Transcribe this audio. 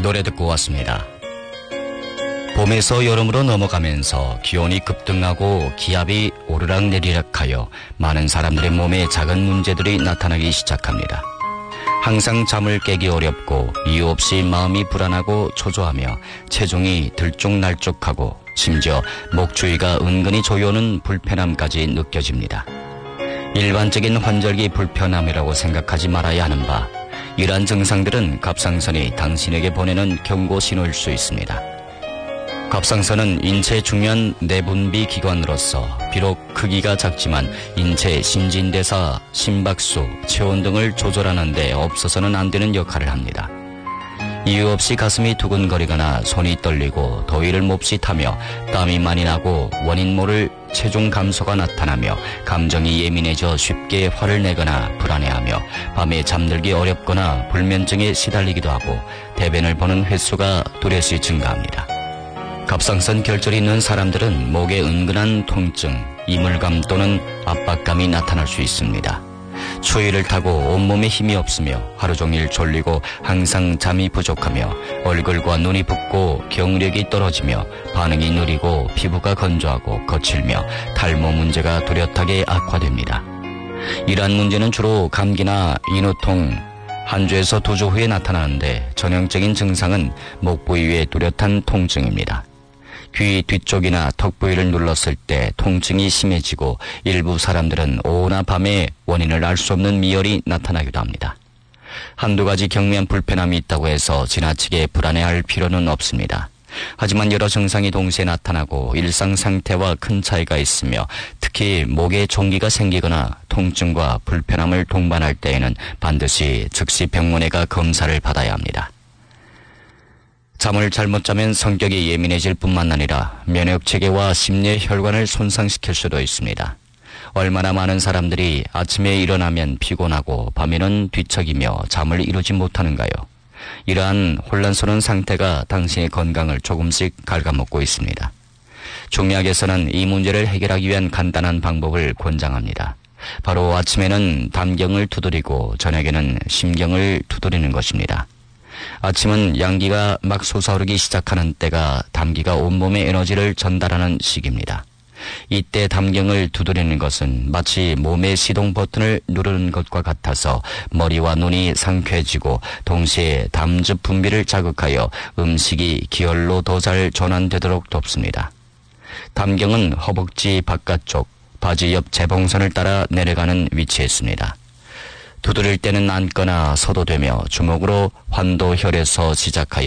노래 듣고 왔습니다. 봄에서 여름으로 넘어가면서 기온이 급등하고 기압이 오르락내리락하여 많은 사람들의 몸에 작은 문제들이 나타나기 시작합니다. 항상 잠을 깨기 어렵고 이유 없이 마음이 불안하고 초조하며 체중이 들쭉날쭉하고 심지어 목 주위가 은근히 조여오는 불편함까지 느껴집니다. 일반적인 환절기 불편함이라고 생각하지 말아야 하는 바, 이러한 증상들은 갑상선이 당신에게 보내는 경고 신호일 수 있습니다. 갑상선은 인체의 중요한 내분비 기관으로서 비록 크기가 작지만 인체 신진대사, 심박수, 체온 등을 조절하는 데 없어서는 안 되는 역할을 합니다. 이유 없이 가슴이 두근거리거나 손이 떨리고 더위를 몹시 타며 땀이 많이 나고 원인 모를 체중 감소가 나타나며 감정이 예민해져 쉽게 화를 내거나 불안해하며 밤에 잠들기 어렵거나 불면증에 시달리기도 하고 대변을 보는 횟수가 뚜렷이 증가합니다. 갑상선 결절이 있는 사람들은 목에 은근한 통증, 이물감 또는 압박감이 나타날 수 있습니다. 추위를 타고 온몸에 힘이 없으며 하루 종일 졸리고 항상 잠이 부족하며 얼굴과 눈이 붓고 경력이 떨어지며 반응이 느리고 피부가 건조하고 거칠며 탈모 문제가 뚜렷하게 악화됩니다. 이러한 문제는 주로 감기나 인후통, 한 주에서 2주 후에 나타나는데 전형적인 증상은 목 부위의 뚜렷한 통증입니다. 귀 뒤쪽이나 턱 부위를 눌렀을 때 통증이 심해지고 일부 사람들은 오후나 밤에 원인을 알 수 없는 미열이 나타나기도 합니다. 한두 가지 경미한 불편함이 있다고 해서 지나치게 불안해할 필요는 없습니다. 하지만 여러 증상이 동시에 나타나고 일상 상태와 큰 차이가 있으며 특히 목에 종기가 생기거나 통증과 불편함을 동반할 때에는 반드시 즉시 병원에 가 검사를 받아야 합니다. 잠을 잘못 자면 성격이 예민해질 뿐만 아니라 면역체계와 심뇌 혈관을 손상시킬 수도 있습니다. 얼마나 많은 사람들이 아침에 일어나면 피곤하고 밤에는 뒤척이며 잠을 이루지 못하는가요? 이러한 혼란스러운 상태가 당신의 건강을 조금씩 갉아먹고 있습니다. 중의학에서는 이 문제를 해결하기 위한 간단한 방법을 권장합니다. 바로 아침에는 담경을 두드리고 저녁에는 심경을 두드리는 것입니다. 아침은 양기가 막 솟아오르기 시작하는 때가 담기가 온몸에 에너지를 전달하는 시기입니다. 이때 담경을 두드리는 것은 마치 몸의 시동 버튼을 누르는 것과 같아서 머리와 눈이 상쾌해지고 동시에 담즙 분비를 자극하여 음식이 기혈로 더 잘 전환되도록 돕습니다. 담경은 허벅지 바깥쪽, 바지 옆 재봉선을 따라 내려가는 위치에 있습니다. 두드릴 때는 앉거나 서도 되며 주먹으로 환도혈에서 시작하여